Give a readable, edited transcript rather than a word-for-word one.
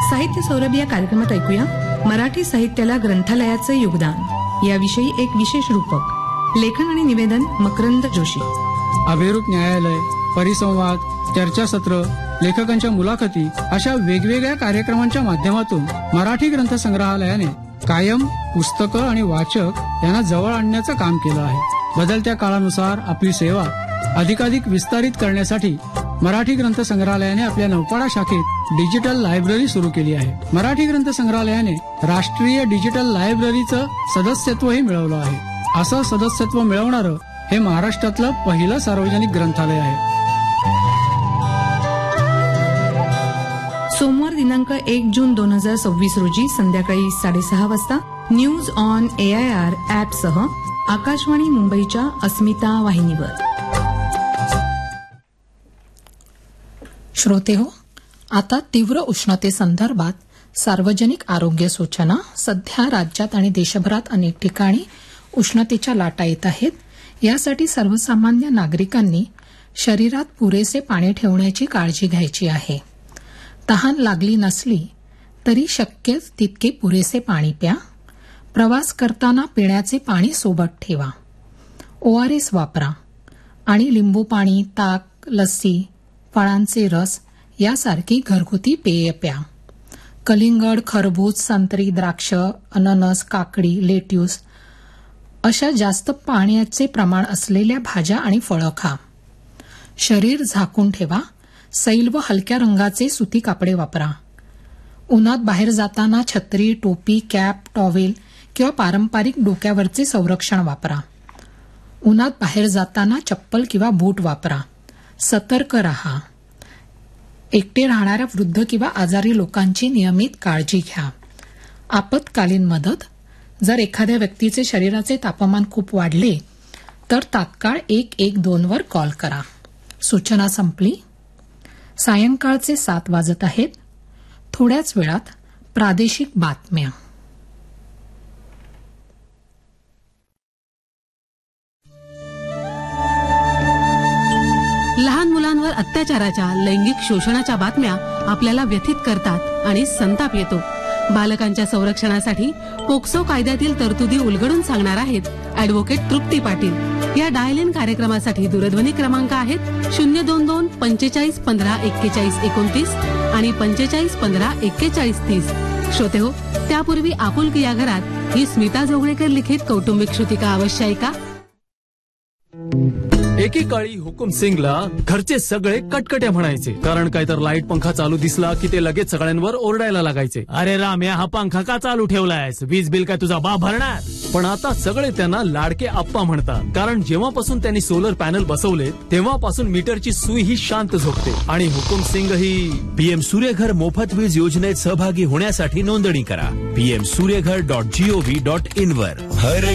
साहित्य सौरभ या कार्यक्रमात ऐकूया मराठी साहित्याला ग्रंथालयाचे योगदान याविषयी एक विशेष रूपक. लेखन आणि निवेदन मकरंद जोशी. अभिरूप न्यायालय, परिसंवाद, चर्चासत्र, लेखकांच्या मुलाखती अशा वेगवेगळ्या कार्यक्रमांच्या माध्यमातून मराठी ग्रंथ संग्रहालयाने कायम पुस्तकं आणि वाचक यांना जवळ आणण्याचं काम केलं आहे. बदलत्या काळानुसार आपली सेवा अधिकाधिक विस्तारित करण्यासाठी मराठी ग्रंथ संग्रहालयाने आपल्या नौपाडा शाखेत डिजिटल लायब्ररी सुरू केली आहे. मराठी ग्रंथ संग्रहालयाने राष्ट्रीय डिजिटल लायब्ररीचं सदस्यत्वही मिळवलं आहे. असं सदस्यत्व मिळवणारं हे महाराष्ट्रातलं पहिलं सार्वजनिक ग्रंथालय आहे. सोमवार दिनांक 1 जून 2026 रोजी संध्याकाळी 6:30 वाजता न्यूज ऑन AIR ॲपसह आकाशवाणी मुंबईच्या अस्मिता वाहिनीवर. श्रोते हो, आता तीव्र उष्णतेसंदर्भात सार्वजनिक आरोग्य सूचना. सध्या राज्यात आणि देशभरात अनेक ठिकाणी उष्णतेच्या लाटा येत आहेत. यासाठी सर्वसामान्य नागरिकांनी शरीरात पुरेसे पाणी ठेवण्याची काळजी घ्यायची आहे. तहान लागली नसली तरी शक्य तितके पुरेसे पाणी प्या. प्रवास करताना पिण्याचे पाणी सोबत ठेवा. ORS वापरा आणि लिंबू पाणी, ताक, लस्सी, फळांचे रस यासारखी घरगुती पेय प्या. कलिंगड, खरबूज, संत्री, द्राक्ष, अननस, काकडी, लेट्यूस अशा जास्त पाण्याचे प्रमाण असलेल्या भाज्या आणि फळं खा. शरीर झाकून ठेवा. सैल व हलक्या रंगाचे सुती कापडे वापरा. उन्हात बाहेर जाताना छत्री, टोपी, कॅप, टॉवेल किंवा पारंपरिक डोक्यावरचे संरक्षण वापरा. उन्हात बाहेर जाताना चप्पल किंवा बूट वापरा. सतर्क रहा. एकटे राहणाऱ्या वृद्ध किंवा आजारी लोकांची नियमित काळजी घ्या. आपत्कालीन मदत. जर एखाद्या व्यक्तीचे शरीराचे तापमान खूप वाढले तर तात्काळ 112 वर कॉल करा. सूचना संपली. सायंकाळचे 7 वाजत आहेत. थोड्याच वेळात प्रादेशिक बातम्या. लहान मुलांवर अत्याचाराच्या, लैंगिक शोषणाच्या बातम्या आपल्याला व्यथित करतात आणि संताप येतो. बालकांच्या संरक्षणासाठी पोक्सो कायद्यातील तरतुदी उलगडून सांगणार आहेत अॅडव्होकेट तृप्ती पाटील. या डायल इन कार्यक्रमासाठी दूरध्वनी क्रमांक आहेत 022 45 15 41 29 आणि 45 15 41 30. श्रोते हो, त्यापूर्वी आपुलकी या घरात ही स्मिता जोगळेकर लिखित कौटुंबिक श्रुतिका अवश्य ऐका. एकेकाळी हुकुम सिंगला घरचे सगळे कटकट्या म्हणायचे, कारण काय तर लाईट पंखा चालू दिसला की ते लगेच सगळ्यांवर ओरडायला लागायचे. अरे राम्या, हा पंखा का चालू ठेवलायस? वीज बिल काय तुझा बाप भरणार? पण आता सगळे त्यांना लाडके आप्पा म्हणतात, कारण जेव्हापासून त्यांनी सोलर पॅनल बसवले तेव्हापासून मीटरची सुई ही शांत झोपते. आणि हुकुम सिंग ही PM सूर्यघर मोफत वीज योजनेत सहभागी होण्यासाठी नोंदणी करा. PMSuryghar.gov.in वर. हर